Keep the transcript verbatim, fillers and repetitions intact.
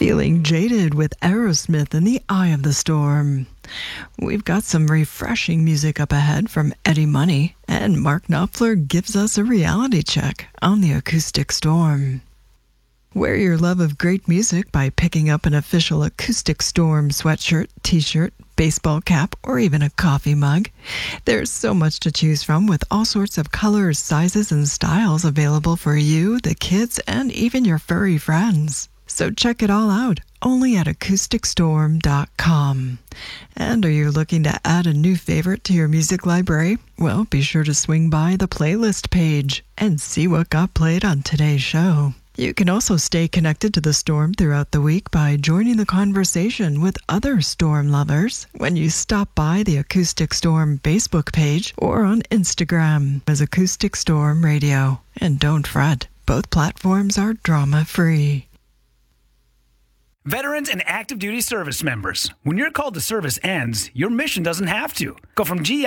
Feeling jaded with Aerosmith in the eye of the storm. We've got some refreshing music up ahead from Eddie Money, and Mark Knopfler gives us a reality check on the Acoustic Storm. Wear your love of great music by picking up an official Acoustic Storm sweatshirt, t-shirt, baseball cap, or even a coffee mug. There's so much to choose from with all sorts of colors, sizes, and styles available for you, the kids, and even your furry friends. So check it all out, only at acoustic storm dot com. And are you looking to add a new favorite to your music library? Well, be sure to swing by the playlist page and see what got played on today's show. You can also stay connected to the Storm throughout the week by joining the conversation with other Storm lovers when you stop by the Acoustic Storm Facebook page or on Instagram as Acoustic Storm Radio. And don't fret, both platforms are drama-free. Veterans and active duty service members, when your call to service ends, your mission doesn't have to. Go from G